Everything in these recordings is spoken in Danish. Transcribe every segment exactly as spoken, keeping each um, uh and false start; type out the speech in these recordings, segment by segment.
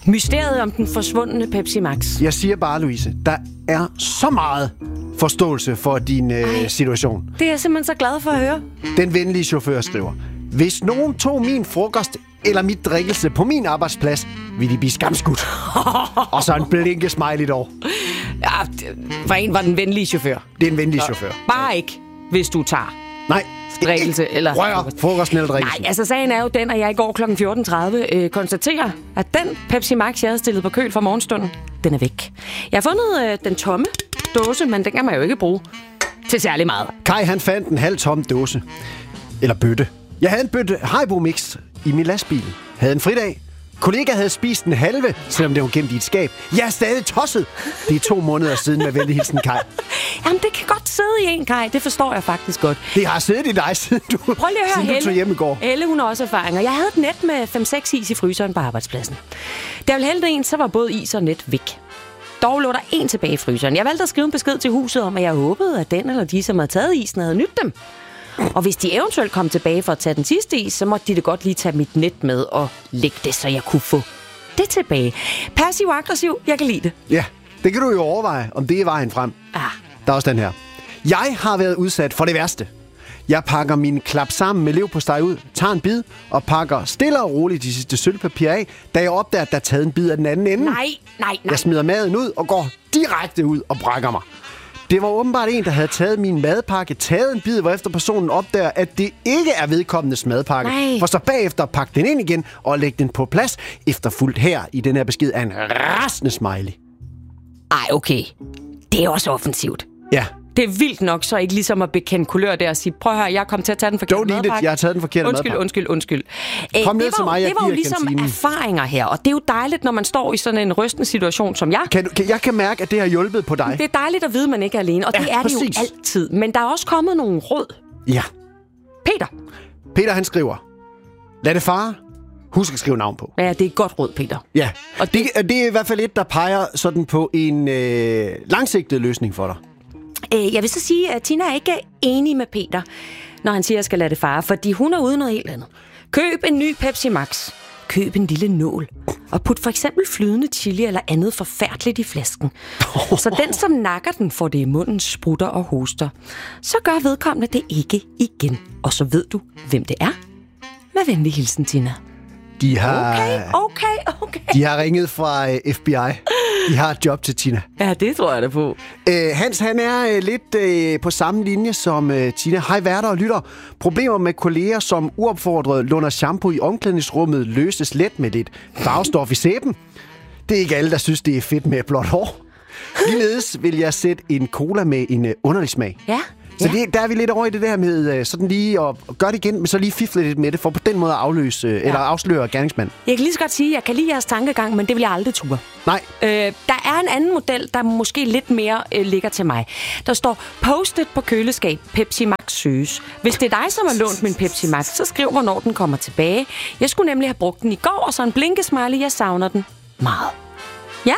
Mysteriet om den forsvundne Pepsi Max. Jeg siger bare, Louise, der er så meget forståelse for din øh, situation. Det er jeg simpelthen så glad for at høre. Den venlige chauffør skriver: Hvis nogen tog min frokost eller mit drikkelse på min arbejdsplads, ville de blive skamskudt. Og så en blinke smiley over. Ja, for en var den venlige chauffør. Det er en venlig chauffør. Bare ikke, hvis du tager Nej. drikkelse eller rør frokosten eller drikkelse. Nej, altså sagen er jo den, at jeg i går klokken fjorten tredive øh, konstaterer, at den Pepsi Max, jeg havde stillet på køl for morgenstunden, den er væk. Jeg har fundet øh, den tomme dåse, men den kan man jo ikke bruge til særlig meget. Kai, han fandt en halv tom dåse. Eller bøtte. Jeg havde en bøtte Haribo Mix i min lastbil. Havde en fridag. Kollega havde spist en halve, selvom det var gemt i et skab. Jeg er stadig tosset. Det er to måneder siden med venlig hilsen, Kai. Jamen, det kan godt sidde i en, Kai. Det forstår jeg faktisk godt. Det har siddet i dig, siden du, Prøv lige at høre, siden du tog hjem i går. Helle, hun har også erfaringer. Jeg havde et net med fem seks is i fryseren på arbejdspladsen. Da jeg ville hælde en, så var både is og net væk. Dog lå der en tilbage i fryseren. Jeg valgte at skrive en besked til huset om, at jeg håbede, at den eller de, som havde taget isen, havde nydt dem. Og hvis de eventuelt kom tilbage for at tage den sidste is, så måtte de da godt lige tage mit net med og lægge det, så jeg kunne få det tilbage. Passiv-aggressiv, jeg kan lide det. Ja, det kan du jo overveje, om det er vejen frem. Ah. Der er også den her. Jeg har været udsat for det værste. Jeg pakker min klap sammen med leverpostej ud, tager en bid og pakker stille og roligt de sidste sølvpapir af, da jeg opdager, at der er taget en bid af den anden ende. Nej, nej, nej. Jeg smider maden ud og går direkte ud og brækker mig. Det var åbenbart en, der havde taget min madpakke, taget en bid, hvorefter personen opdager, at det ikke er vedkommendes madpakke. Nej. For så bagefter pakke den ind igen og lægge den på plads, efterfulgt her i den her besked af en rasende smiley. Ej, okay. Det er også offensivt. Ja. Det er vildt nok, så ikke ligesom at bekende kulør der og sige, prøv at høre, jeg kom til at tage den forkerte Don't eat madpakke. it, jeg har taget den forkerte undskyld, madpakke. Undskyld, undskyld, undskyld. Kom ned det til var, mig, jeg det var jo giver ligesom kantinen. erfaringer her, og det er jo dejligt, når man står i sådan en rystende situation som jeg. Kan du, kan, jeg kan mærke, at det har hjulpet på dig. Det er dejligt at vide, at man ikke er alene, og det Ja, er det præcis. jo altid. Men der er også kommet nogle råd. Ja. Peter. Peter, han skriver: Lad det fare. Husk at skrive navn på. Ja, det er et godt råd, Peter. Ja, og det, det er i hvert fald et, der peger sådan på en øh, langsigtet løsning for dig. Øh, jeg vil så sige, at Tina er ikke enig med Peter, når han siger, at jeg skal lade det fare, fordi hun er ude noget helt andet. Køb en ny Pepsi Max. Køb en lille nål. Og put for eksempel flydende chili eller andet forfærdeligt i flasken. Så den, som nakker den, får det i munden, sprutter og hoster. Så gør vedkommende det ikke igen. Og så ved du, hvem det er. Med venlig hilsen, Tina. De har, Okay, okay, okay. de har ringet fra øh, F B I. De har et job til Tina. Ja, det tror jeg da på. Øh, Hans, han er øh, lidt øh, på samme linje som øh, Tina. Hej værter og lytter. Problemer med kolleger, som uopfordret låner shampoo i omklædningsrummet, løses let med lidt farvestof i sæben. Det er ikke alle, der synes, det er fedt med blåt hår. Ligeledes vil jeg sætte en cola med en øh, underlig smag. Ja. Så ja. det, der er vi lidt over i det der med øh, sådan lige at gøre det igen, men så lige fifle lidt med det, for på den måde at afløse, øh, ja. eller afsløre gerningsmanden. Jeg kan lige så godt sige, at jeg kan lide jeres tankegang, men det vil jeg aldrig ture. Nej. Øh, der er en anden model, der måske lidt mere øh, ligger til mig. Der står, postet på køleskab, Pepsi Max søges. Hvis det er dig, som har lånt min Pepsi Max, så skriv, hvornår den kommer tilbage. Jeg skulle nemlig have brugt den i går, og så en blinkesmiley, jeg savner den meget. Ja,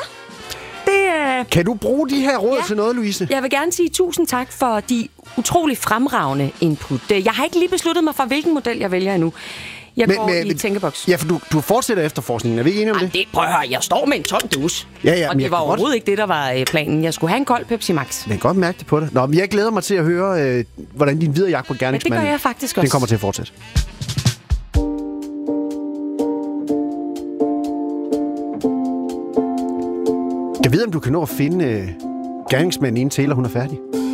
det øh... Kan du bruge de her råd Ja. til noget, Louise? Jeg vil gerne sige tusind tak for de utrolig fremragende input. Jeg har ikke lige besluttet mig for, hvilken model jeg vælger endnu. Jeg men, går men, i tænkeboks. Ja, for du, du fortsætter efterforskningen. Er vi ikke enige om Ej, det? det? Prøv at høre, jeg står med en tom dus. Ja, ja, og men det jeg var kan overhovedet godt... ikke det, der var øh, planen. Jeg skulle have en kold Pepsi Max. Jeg kan godt mærke det på det. Nå, men jeg glæder mig til at høre, øh, hvordan din videre jagt på gerningsmanden... Ja, det gør jeg faktisk også. Den kommer til at fortsætte. Jeg ved, om du kan nå at finde øh, gerningsmanden, inden Taylor hun er færdig.